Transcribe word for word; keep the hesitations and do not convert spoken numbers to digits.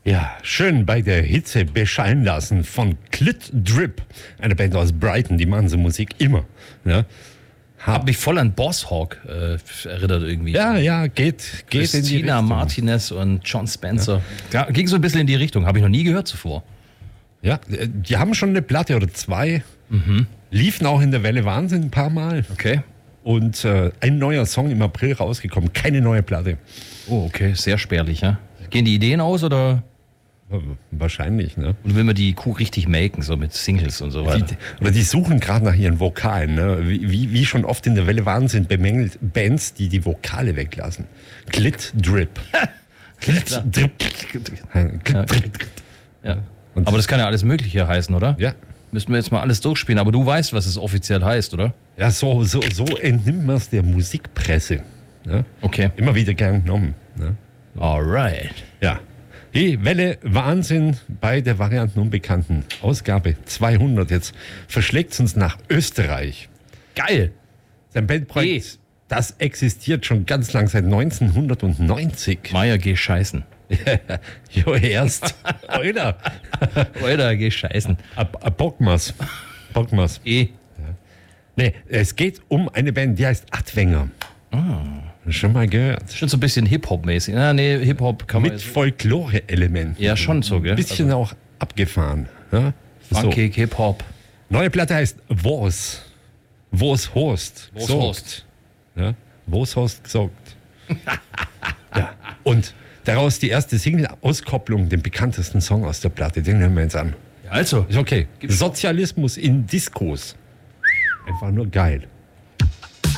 Ja, schön bei der Hitze bescheiden lassen von Clit Drip, eine Band aus Brighton, die machen so Musik immer. Ja. Hab mich voll an Boss Hog äh, erinnert irgendwie. Ja, ja, geht, geht in die Christina Richtung. Martinez und John Spencer. Ja. Ging so ein bisschen in die Richtung, habe ich noch nie gehört zuvor. Ja, die haben schon eine Platte oder zwei, mhm. liefen auch in der Welle Wahnsinn ein paar Mal. Okay. Und äh, ein neuer Song im April rausgekommen, keine neue Platte. Oh, okay, sehr spärlich, ja. Gehen die Ideen aus oder? Wahrscheinlich, ne? Oder will man die Kuh richtig melken, so mit Singles und so weiter? Die, oder die suchen gerade nach ihren Vokalen, ne? Wie, wie, wie schon oft in der Welle Wahnsinn bemängelt Bands, die die Vokale weglassen. Clit Drip. Clit Drip. Ja. Ja. Aber das kann ja alles Mögliche heißen, oder? Ja. Müssten wir jetzt mal alles durchspielen, aber du weißt, was es offiziell heißt, oder? Ja, so, so, so entnimmt man es der Musikpresse. Ne? Okay. Immer wieder gern genommen. Ne? Alright. Ja. Die Welle Wahnsinn bei der Varianten Unbekannten. Ausgabe zweihundert. Jetzt verschlägt es uns nach Österreich. Geil. Sein Bandprojekt, das existiert schon ganz lang, seit neunzehnhundertneunzig. Meier, geh scheißen. Jo, erst. Oder? Oder geh scheißen. Bockmas. Bockmas. Eh. Nee, es geht um eine Band, die heißt Adwenger. Ah. Schon mal gehört. Schon so ein bisschen Hip-Hop-mäßig. Ja, nee, Hip-Hop kann man. Mit Folklore-Elementen. Ja, schon so, gell? Ein bisschen also auch abgefahren. Ja? Funkig, So. Hip-Hop. Neue Platte heißt Wos. Wos Host. Wos Host. Ja? Wos Host gesagt. Ja. Und daraus die erste Single-Auskopplung, den bekanntesten Song aus der Platte. Den hören wir jetzt an. Ja, also. Ist okay. Sozialismus in Diskos. Einfach nur geil.